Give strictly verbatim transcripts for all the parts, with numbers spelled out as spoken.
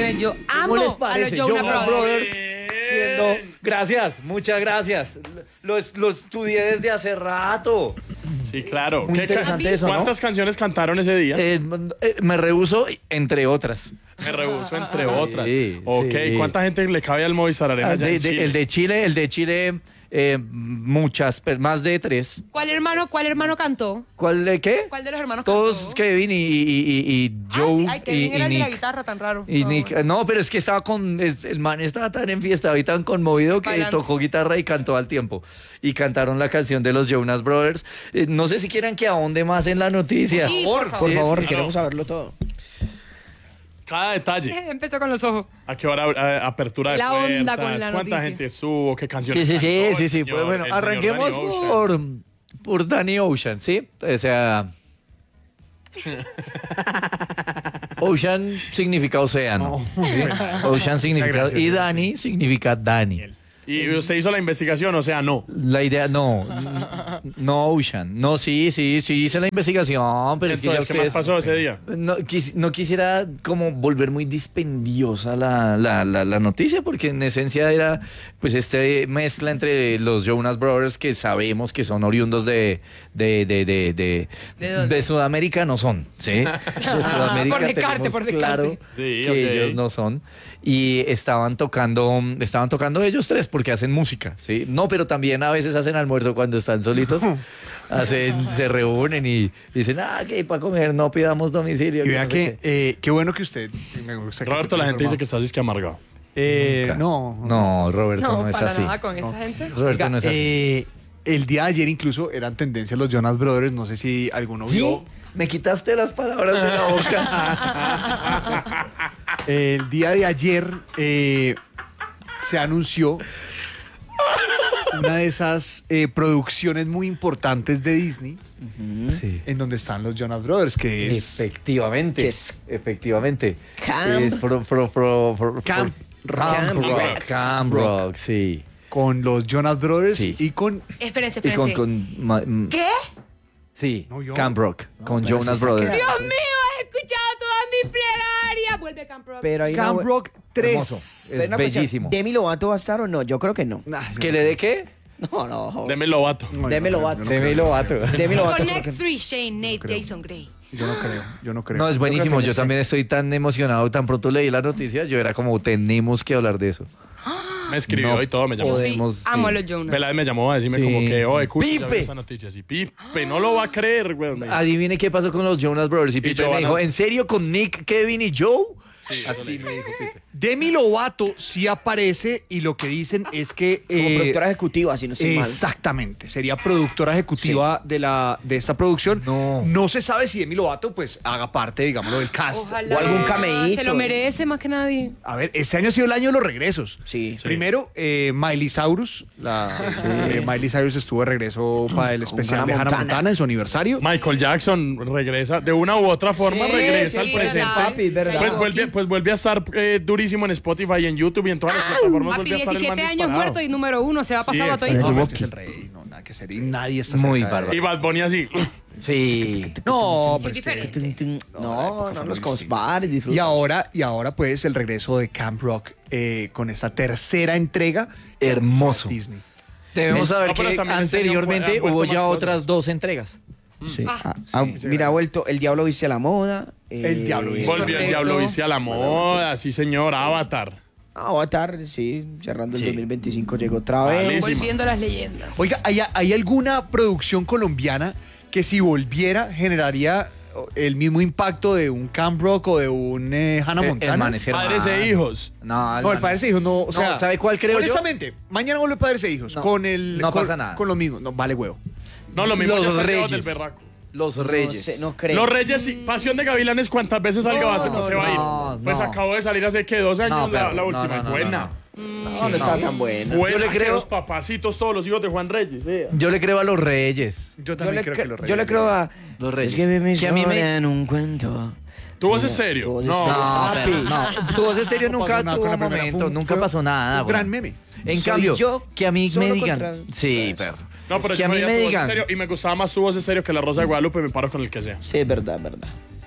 Óigame, yo amo ¿Cómo les a los parece? Jonas Jonas Brothers. Brothers siendo... Gracias, muchas gracias. Lo, lo estudié desde hace rato. Sí, claro. Muy ¿Qué ca- interesante eso, ¿no? ¿Cuántas canciones cantaron ese día? Eh, eh, me rehuso, entre otras. Me rehuso entre otras. Sí, Ok, sí. ¿cuánta gente le cabe al Movistar Arena Ah, allá de- en de- Chile? el de Chile, el de Chile, eh, muchas, pero más de tres. ¿Cuál hermano, cuál hermano cantó? ¿Cuál de qué? ¿Cuál de los hermanos Todos, cantó? Kevin y, y, y, y Ah, Joe sí, ay, Kevin y, era el y de la Nick. guitarra, tan raro. Y Ah, Nick, bueno. no, pero es que estaba con, es- el man estaba tan enfiestado y tan conmovido que Bailando. tocó guitarra y cantó al tiempo. Y cantaron la canción de los Jonas Brothers. Eh, no sé si quieran que ahonde más en la noticia. Sí, por Por favor. favor, sí, queremos saberlo todo. Cada detalle. Empezó con los ojos. ¿A qué hora a- apertura de La onda puertas? con la ¿Cuánta noticia. gente estuvo? ¿Qué Sí, canciones sí, sí, cantó sí, el sí. señor- Pues bueno, el señor arranquemos Danny Ocean? por, por Danny Ocean, ¿sí? O sea... Ocean significa océano. ¿sí? Ocean significa... Y Danny significa Daniel. ¿Y usted hizo la investigación? O sea, no. La idea, no, no Ocean. No, sí, sí, sí hice la investigación, pero es que ya Entonces, ¿qué más ustedes... pasó ese día? No, quis- no quisiera como volver muy dispendiosa la, la, la, la noticia, porque en esencia era pues este mezcla entre los Jonas Brothers, que sabemos que son oriundos de de, de, de, de, ¿De dónde? de Sudamérica, no son, ¿sí? De Sudamérica Por descarte, tenemos por descarte. claro Sí, que ok. ellos no son. Y estaban tocando, estaban tocando ellos tres porque hacen música, ¿sí? No, pero también a veces hacen almuerzo cuando están solitos. Hacen, se reúnen y dicen, ah, que para comer no pidamos domicilio. Y que vea no sé que, qué". eh, qué bueno que usted... me gusta que Roberto, esté la gente dice informado. que estás disque amargado. Eh, Nunca. no, No, Roberto no, No, es para así. nada con esta gente. Roberto Oiga, no es así. eh, el día de ayer incluso eran tendencia los Jonas Brothers, no sé si alguno ¿Sí? vio. Me quitaste las palabras de la boca. El día de ayer eh, se anunció una de esas eh, producciones muy importantes de Disney, Sí. en donde están los Jonas Brothers, que es Efectivamente. que es- Efectivamente. Camp- Es pro, pro, pro, pro- Camp pro- Rock. Camp Rock. Rock. Camp Rock, sí. con los Jonas Brothers Sí. y con... Espérense, Y con, espérense. con ma- mm, ¿Qué? sí, No, yo- Camp Rock, con pero Jonas sí está Brothers. claro. Dios mío, he escuchado toda mi plegaria. Vuelve Camp Rock. Pero hay Camp una, Rock tres. Hermoso. pero Es una cuestión, bellísimo. ¿Demi Lovato va a estar o no? Yo creo que no. ¿Que le dé qué? No, no. Deme Lovato. No, Demi yo no Lovato. creo, yo no Demi Lovato. Demi Lovato. creo Connect que- three, Shane, Nate, Jason Gray. Yo no creo, yo no creo. No, es creo buenísimo. que no Yo sé. también estoy tan emocionado, tan pronto leí la noticia. Yo era como, tenemos que hablar de eso. Me escribió No y todo, me llamó. Yo sí Podemos, amo a sí. los Jonas. Veláez me llamó a decirme Sí. como que, oh, escucha, ya vi ¡Pipe! esa noticia. Sí, Pipe, no lo va a creer, güey. Me dijo. Adivine qué pasó con los Jonas Brothers. Y Pipe me Giovanna. dijo, ¿en serio con Nick, Kevin y Joe? Así me dijo Pipe. Demi Lovato sí aparece y lo que dicen es que... Como eh, productora ejecutiva, si no estoy mal. Exactamente, sería productora ejecutiva de la de esta producción. No. se sabe si Demi Lovato pues haga parte, digámoslo, del cast. Ojalá. O algún cameíto. Se lo merece más que nadie. A ver, este año ha sido el año de los regresos. Sí. Primero, eh, Miley Cyrus. La, eh, Miley Cyrus estuvo de regreso para el especial Hannah de Hannah Montana. Montana en su aniversario. Michael Jackson regresa, de una u otra forma, Sí, regresa sí, al presente. total. papi, ¿verdad? Pues vuelve, pues vuelve a estar eh, durísimo en Spotify y en YouTube y en todas las plataformas. Papi, vuelve a estar el man diecisiete años disparado. muerto y número uno. Se va a pasar Sí, a exacto. todo. No, es que es el rey, no, nada que hacer. Y nadie está Muy cerca de- bárbaro. Y Bad Bunny así. Sí. No, Es pero es que- diferente. No, no, los distinto. cosbares, disfruta. Y ahora, y ahora pues el regreso de Camp Rock eh, con esta tercera entrega. Hermoso. Disney. Debemos saber No, pero que también ese año anteriormente han vuelto hubo más ya cosas. otras dos entregas. Sí. Ah, ah, mira, ha vuelto El Diablo Viste a la Moda. El eh, Diablo Viste. Volvió el Correcto. Diablo Viste a la moda, sí señor, Avatar. Avatar, sí, cerrando el Sí. dos mil veinticinco llegó otra vez. Malísimo. Volviendo a las leyendas. Oiga, ¿hay, ¿hay alguna producción colombiana que si volviera generaría el mismo impacto de un Camp Rock o de un eh, Hannah El- el Montana? man es Padres hermano. e hijos. No, el No, el man- Padres e Hijos no, o sea, ¿sabe cuál creo yo? honestamente, mañana vuelve Padres e Hijos No, con el no con, pasa nada. con lo mismo, no vale huevo. No, lo mismo Los ya salió Reyes. del berraco. Los No Reyes. sé, no creo. Los Reyes, sí, Pasión de Gavilanes, ¿cuántas veces salga va, se- no, se va a ir? no, Pues no. acabó de salir hace que dos años No, la, pero- la no, última. no, no, buena. No, no está tan buena. Buena, Yo le que creo- los papacitos, todos los hijos de Juan Reyes. vea. Yo le creo a los Reyes. Yo Yo también le, creo cre- que los yo le creo a... Los Reyes. Escribe mi Que a mí me- historia en un cuento. ¿Tu voz es Mira, serio? tu voz es No. serio. No, Papi. pero no. Tu voz estéreo No nunca pasó nada tuvo con la primera, momento, fue un- nunca fue pasó nada. un güey. gran meme. En Soy cambio, yo que a mí solo me digan. contra- Sí, perro. No, pero que yo a me mí veía me tu voz en digan. serio y me gustaba más su voz en serio que la Rosa de Guadalupe, me paro con el que sea. Sí, es verdad, es verdad.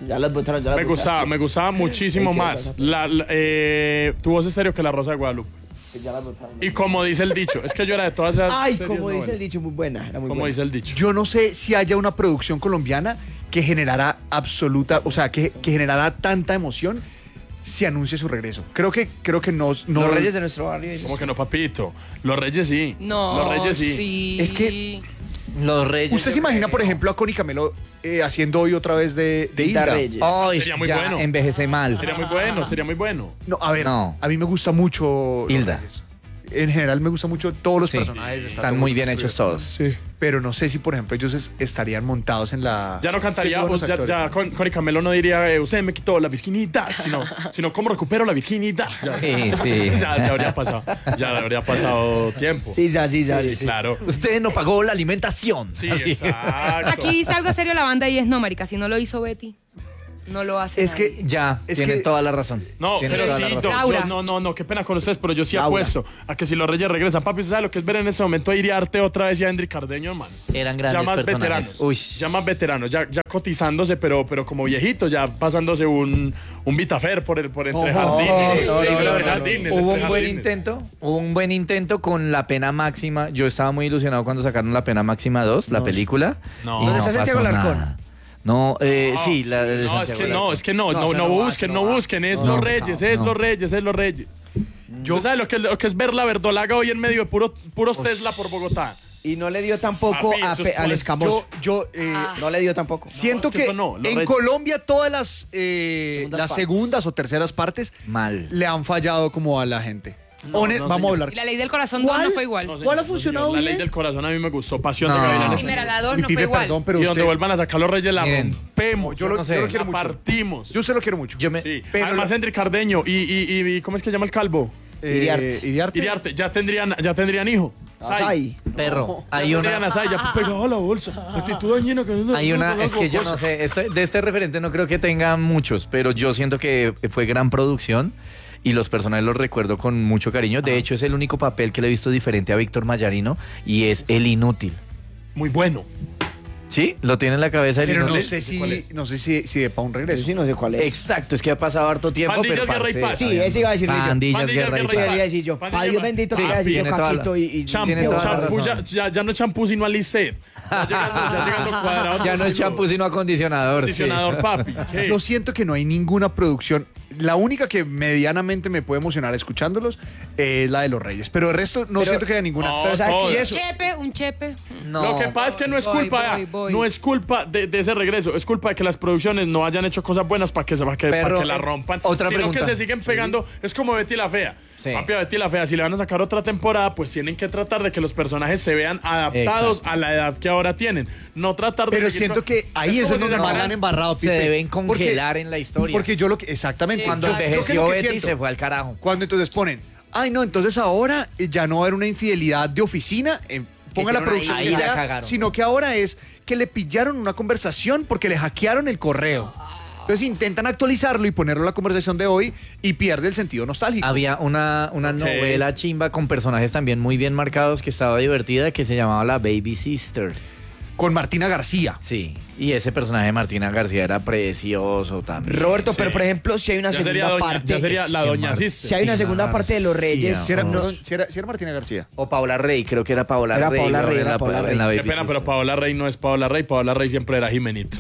Ya las botaron, ya las Me botaron. gustaba, me gustaba muchísimo Ey, ¿qué más pasa? la, la- eh, Tu voz estéreo que La Rosa de Guadalupe. Ya las botaron. Y como dice el dicho, es que yo era de todas esas Ay, series como dice novelas. el dicho, muy buena. Era muy Como buena. dice el dicho. Yo no sé si haya una producción colombiana que generara absoluta, o sea, que, que generara tanta emoción si anuncia su regreso. Creo que, creo que no, no Los Reyes de nuestro barrio. dices Como tú. que no, papito. Los Reyes sí. No, Los Reyes sí. Es que- Los Reyes. ¿Usted se imagina, por ejemplo, a Connie Camelo eh, haciendo hoy otra vez de, de Hilda Hilda? Reyes. Ay, Sería muy ya bueno. envejece mal. Sería muy bueno, sería muy bueno. No, a ver, No. a mí me gusta mucho Los Hilda. Reyes. En general me gusta mucho todos los Sí, personajes. está están todo muy bien construido. hechos todos. Sí. Pero no sé si, por ejemplo, ellos es- estarían montados en la... Ya no cantaría, Según los pues, ya, actores. ya con, Connie Camelo no diría, eh, usted me quitó la virginidad, sino, sino cómo recupero la virginidad. Ya, Sí, sí. ya, ya habría pasado, ya habría pasado tiempo. Sí, ya, sí, ya. Sí, sí. claro. Usted no pagó la alimentación. Sí, Así. exacto. Aquí dice algo serio la banda y es no, marica. Si no lo hizo Betty, no lo hace Es nadie. que Ya, Es tiene que- toda la razón. No, Tiene pero toda sí, la no, razón. Laura. yo- no, no, no, qué pena con ustedes, pero yo sí Laura. apuesto a que si los Reyes regresan, papi, ¿usted sabe lo que es ver en ese momento a Iriarte otra vez y a Henry Cardeño, hermano? Eran grandes Ya más personajes. veteranos, Uy. ya más veteranos, ya, ya cotizándose, pero, pero como viejitos, ya pasándose un, un Vitafer por, el, por entre jardines. no, no, Entre no, no, jardines, Hubo entre un buen jardines. intento, hubo un buen intento con La Pena Máxima. Yo estaba muy ilusionado cuando sacaron La Pena Máxima dos, la película. No. y ¿Dónde está Santiago pasó Alarcón? nada. No, eh, No, sí, la de no, es Santiago que no, Alarcón. es que no, No, no, esa no no va, busquen, esa no no va. busquen, es No, los no, Reyes, es no. los Reyes, es los Reyes. ¿Usted sabe lo que, lo que es ver la verdolaga hoy en medio de puro- puros Tesla por Bogotá? Y no le dio tampoco Papi, a eso Pe- es al por- escamoso. yo, yo eh, No le dio tampoco. siento es que que, eso no, los en Reyes. Colombia todas las, eh, Segundas las partes. segundas o terceras partes Mal. le han fallado como a la gente. Hone- no, vamos señor. a hablar. Y la ley del corazón dos ¿Cuál? no fue igual. No, señor, ¿Cuál ha no, funcionado señor. La bien? ley del corazón a mí me gustó, Pasión de No. Gavilanes. Mira, la dos Mi no fue pibe, igual. perdón, pero Y usted, donde vuelvan a sacar los Reyes la Miren, rompemos. yo lo, no sé. yo lo quiero la mucho. partimos. Yo se lo quiero mucho. Yo me- Sí. pero Además, lo- Henry Cardeño y, y, y, y ¿cómo es que llama el calvo? Eh, Iriarte. Iriarte. Iriarte, ya tendrían, ya tendrían hijo. Asai. Perro, Ya hay tendrían una, a Sai, ya pegado a la bolsa. Actitud dañina que no- hay no- una, no- es que yo no sé, este- de este referente no creo que tenga muchos, pero yo siento que fue gran producción y los personajes los recuerdo con mucho cariño. De hecho, es el único papel que le he visto diferente a Víctor Mayarino y es el inútil. Muy bueno. ¿Sí? ¿Lo tiene en la cabeza el Pero no inútil? sé si, cuál es. no sé si, si de pa' un Eso regreso. sí no sé cuál es. Exacto, es que ha pasado harto tiempo. Pandillas, pero guerra y parce, paz. Sí, ese iba a decir yo. Pandillas, Pandillas, guerra y guerra y Sí, paz. quería decir yo. Pandilla, Para Dios bendito, sí, quería decir yo tiene toda la- Caquito y, y Champú, Tiene toda la champú, ya, razón. ya, ya no champú, sino Alicet. Ya llegando, ya llegando cuadrado. Ya no es champú, sino acondicionador. sí. Acondicionador, papi. Sí. Yo siento que no hay ninguna producción. La única que medianamente me puede emocionar escuchándolos es la de los Reyes. Pero el resto no Pero- siento que haya ninguna. No, Pero ¿sabes todas. qué? Y eso. Chepe, un chepe. No. Lo que pasa es que no es Voy, culpa, voy, voy. no es culpa de, de ese regreso, es culpa de que las producciones no hayan hecho cosas buenas para que, se- para que, Perro, para que la eh, rompan, otra sino pregunta. que se siguen pegando. Es como Betty la Fea. Sí. Papi, a Betty la Fea, si le van a sacar otra temporada, pues tienen que tratar de que los personajes se vean adaptados Exacto. a la edad que ahora tienen. No tratar de Pero seguir siento con- que ahí como eso es si donde se más la fueran- han embarrado, Se Pipe. deben Porque- congelar en la historia. Porque yo lo que. Exactamente. Cuando Exacto. Yo que envejeció lo que Betty siento- se fue al carajo. Cuando entonces ponen, ay no, entonces ahora eh, ya no va a haber una infidelidad de oficina, eh, ponga la tiene una producción hija. que Ahí la sea, cagaron. sino que ahora es que le pillaron una conversación porque le hackearon el correo. Entonces intentan actualizarlo y ponerlo en la conversación de hoy y pierde el sentido nostálgico. Había una, una Ok. novela chimba con personajes también muy bien marcados que estaba divertida que se llamaba La Baby Sister. Con Martina García. Sí. Y ese personaje de Martina García era precioso también. Roberto, Sí. pero por ejemplo, si hay una Ya segunda sería, doña, parte. ya sería la Qué doña mar- Sister. Si hay una segunda parte de los Reyes. García. Si era, No. perdón, si era- si era Martina García. O Paola Rey, creo que era Paola Era Rey. Paola ¿no? Rey, En era la- Paola en Rey. la Qué Baby pena, pero Sister. Paola Rey no es Paola Rey. Paola Rey siempre era Jimenito.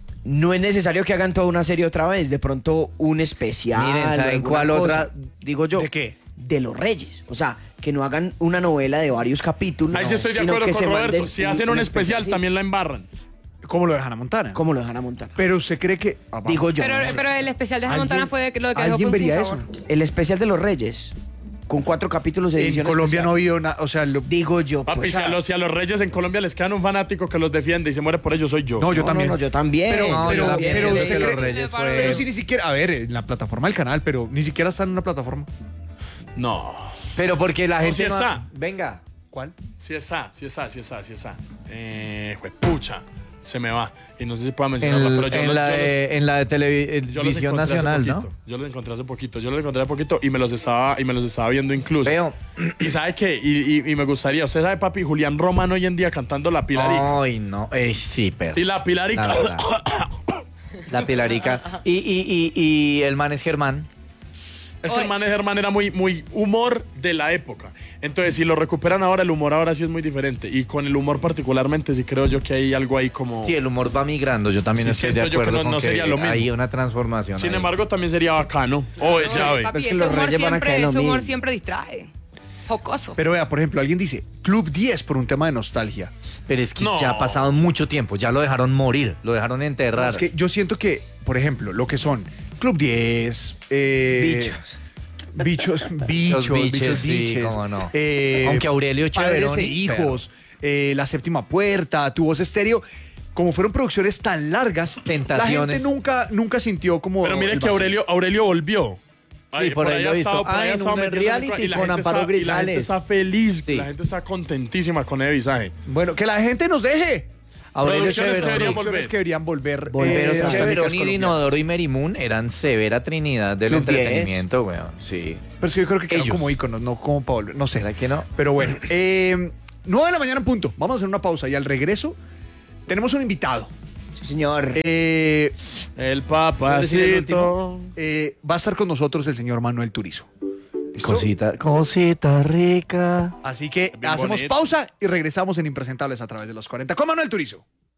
No es necesario que hagan toda una serie otra vez. De pronto un especial. Miren, ¿saben o alguna cuál cosa. otra? Digo yo. ¿De qué? De los Reyes. O sea, que no hagan una novela de varios capítulos. Ahí sí estoy de sino acuerdo que con se Roberto. manden Si hacen un especial, sí. también la embarran. Como lo de Hannah Montana. ¿Cómo lo dejan a montar? Pero usted cree que. ah, Digo yo. Pero, no sé. pero el especial de Hannah ¿Alguien- Montana fue de que lo que dejó ¿Alguien fue un vería eso? sinsabor. El especial de los Reyes. Con cuatro capítulos de En edición Colombia especial. no ha habido nada. O sea, lo- Digo yo. Papi, pues, si, a los, si a los Reyes en Colombia les quedan un fanático que los defiende y se muere por ellos, soy yo. no, yo no, también. no, no, yo también. Pero- No, pero- yo también pero pienso usted que cree- los Reyes fue- Pero si ni siquiera. A ver, en la plataforma del canal, pero ni siquiera está en una plataforma. No. Pero porque la No, gente sí no- está. Venga. ¿Cuál? Sí está, sí está, sí está, sí está. Eh, pucha, se me va. Y no sé si puedo mencionarla, En, pero yo en los- la yo los- de, en la de yo los televisión encontré hace nacional, ¿no? poquito. Yo los encontré hace poquito, yo los encontré hace poquito y me los estaba, y me los estaba viendo incluso. Veo. ¿Y sabe qué? Y, y- y me gustaría, usted sabe, papi, Julián Román hoy en día cantando La Pilarica. Ay, no. Eh, sí, pero. Sí, La Pilarica. La verdad. La Pilarica. Y, y, y, y el man es Germán. Es que Oye. el man de Germán era muy, muy humor de la época. Entonces, si lo recuperan ahora, el humor ahora sí es muy diferente. Y con el humor particularmente, sí creo yo que hay algo ahí como... Sí, el humor va migrando. Yo también Sí, estoy de siento yo que acuerdo no- con no que sería lo mismo. hay una transformación. Sin ahí. embargo, también sería bacano. O es llave. Papi, Es que ese los humor reyes van a caer siempre, lo ese humor mismo. siempre distrae. Jocoso. Pero vea, por ejemplo, alguien dice Club diez por un tema de nostalgia. Pero es que No. ya ha pasado mucho tiempo. Ya lo dejaron morir. Lo dejaron enterrar. Es que yo siento que, por ejemplo, lo que son Club diez, eh, Bichos. bichos, bichos, Los bichos, biches, sí, biches, cómo no. eh, Aunque Aurelio Padres Cheveroni, e hijos, eh, La Séptima Puerta, Tu Voz Estéreo, como fueron producciones tan largas, la Tentaciones. gente nunca, nunca sintió como. Pero mire el que vacío. Aurelio, Aurelio volvió. Sí, por ahí lo he ha visto. estado- por Ah, ahí ha en estado un metiendo reality y la con gente Amparo está- y la gente Grisales. está feliz, Sí. la gente está contentísima con ese visaje. Bueno, que la gente nos deje. Aurelio Producciones que Cheveroni. deberían Producciones volver. que deberían volver. Volver eh, otra vez. Cheveroni, colombianas. Dinodoro y Merimun eran severa trinidad del Club diez. entretenimiento, weón. Sí. Pero es que yo creo que quedan Ellos. como íconos, no como para volver. No sé. ¿Será que no? Pero bueno, eh, nueve de la mañana en punto. Vamos a hacer una pausa y al regreso tenemos un invitado. Sí, señor. Eh, El decir el papacito. eh, va a estar con nosotros el señor Manuel Turizo. ¿Listo? Cosita, cosita rica. Así que Bien hacemos bonito. pausa y regresamos en Impresentables a través de los cuarenta con Manuel Turizo.